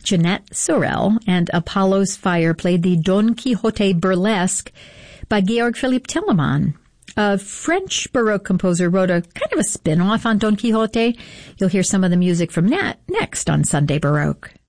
Jeanette Sorel and Apollo's Fire played the Don Quixote Burlesque by Georg Philipp Telemann. A French Baroque composer wrote a kind of a spin-off on Don Quixote. You'll hear some of the music from that next on Sunday Baroque.